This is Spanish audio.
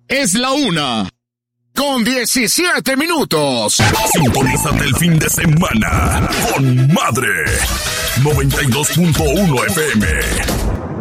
Es la 1:17. Sintonízate el fin de semana con Madre 92.1 FM.